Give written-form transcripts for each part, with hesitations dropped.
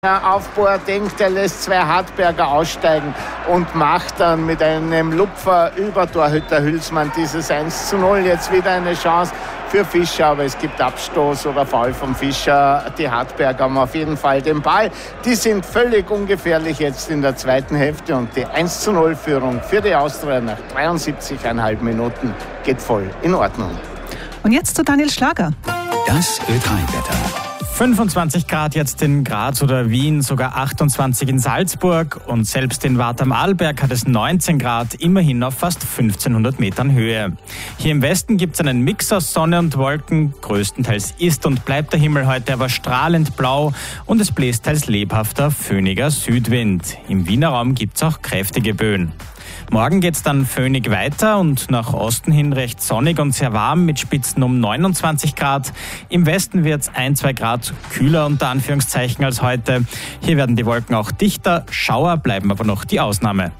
Aufbauer denkt, er lässt zwei Hartberger aussteigen und macht dann mit einem Lupfer über Torhüter Hülsmann dieses 1:0. Jetzt wieder eine Chance für Fischer, aber es gibt Abstoß oder Foul von Fischer. Die Hartberger haben auf jeden Fall den Ball. Die sind völlig ungefährlich jetzt in der zweiten Hälfte und die 1:0-Führung für die Austria nach 73,5 Minuten geht voll in Ordnung. Und jetzt zu Daniel Schlager. Das Ö3-Wetter. 25 Grad jetzt in Graz oder Wien, sogar 28 in Salzburg und selbst in Wart am Arlberg hat es 19 Grad, immerhin auf fast 1500 Metern Höhe. Hier im Westen gibt es einen Mix aus Sonne und Wolken, größtenteils ist und bleibt der Himmel heute aber strahlend blau und es bläst teils lebhafter, föhniger Südwind. Im Wiener Raum gibt es auch kräftige Böen. Morgen geht's dann föhnig weiter und nach Osten hin recht sonnig und sehr warm mit Spitzen um 29 Grad. Im Westen wird's 1-2 Grad kühler unter Anführungszeichen als heute. Hier werden die Wolken auch dichter, Schauer bleiben aber noch die Ausnahme.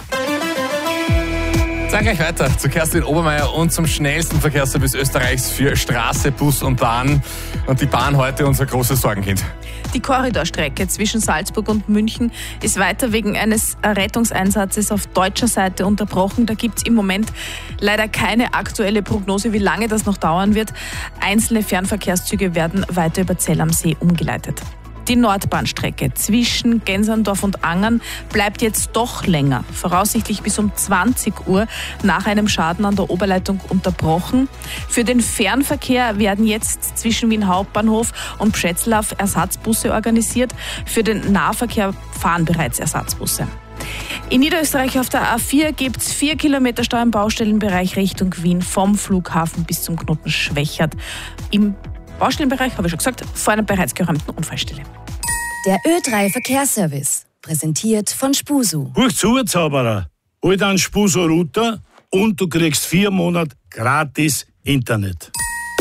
Dann gleich weiter zu Kerstin Obermeier und zum schnellsten Verkehrsservice Österreichs für Straße, Bus und Bahn. Und die Bahn heute unser großes Sorgenkind. Die Korridorstrecke zwischen Salzburg und München ist weiter wegen eines Rettungseinsatzes auf deutscher Seite unterbrochen. Da gibt es im Moment leider keine aktuelle Prognose, wie lange das noch dauern wird. Einzelne Fernverkehrszüge werden weiter über Zell am See umgeleitet. Die Nordbahnstrecke zwischen Genserndorf und Angern bleibt jetzt doch länger, voraussichtlich bis um 20 Uhr nach einem Schaden an der Oberleitung unterbrochen. Für den Fernverkehr werden jetzt zwischen Wien Hauptbahnhof und Pschätzlaff Ersatzbusse organisiert. Für den Nahverkehr fahren bereits Ersatzbusse. In Niederösterreich auf der A4 gibt es 4 Kilometer Stau im Baustellenbereich Richtung Wien vom Flughafen bis zum Knoten Schwächert. Im Baustellenbereich, habe ich schon gesagt, vor einer bereits geräumten Unfallstelle. Der Ö3 Verkehrsservice, präsentiert von Spusu. Huch zu, Zauberer. Hol dir einen Spusu-Router und du kriegst 4 Monate gratis Internet.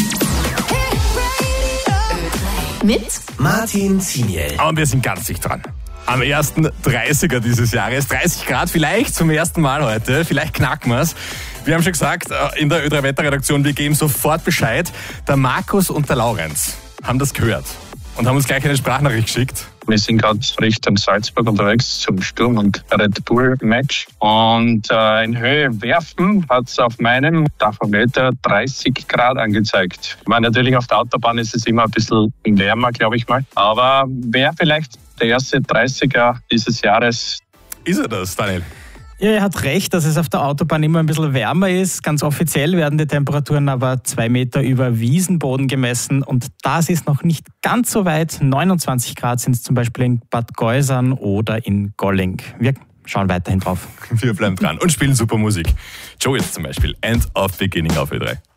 Mit Martin Ziniel. Aber wir sind ganz dicht dran. Am 1.30er dieses Jahres. 30 Grad vielleicht zum ersten Mal heute. Vielleicht knacken wir es. Wir haben schon gesagt, in der Ö3-Wetterredaktion, wir geben sofort Bescheid. Der Markus und der Laurenz haben das gehört und haben uns gleich eine Sprachnachricht geschickt. Wir sind gerade Richtung Salzburg unterwegs zum Sturm- und Red Bull-Match. Und in Höhe werfen hat es auf meinem Tachometer 30 Grad angezeigt. Ich meine, natürlich auf der Autobahn ist es immer ein bisschen wärmer, glaube ich mal. Aber wäre vielleicht der erste 30er dieses Jahres. Ist er das, Daniel? Ja, er hat recht, dass es auf der Autobahn immer ein bisschen wärmer ist. Ganz offiziell werden die Temperaturen aber 2 Meter über Wiesenboden gemessen und das ist noch nicht ganz so weit. 29 Grad sind es zum Beispiel in Bad Geusern oder in Golling. Wir schauen weiterhin drauf. Wir bleiben dran und spielen super Musik. Joe jetzt zum Beispiel, End of Beginning auf Ö3.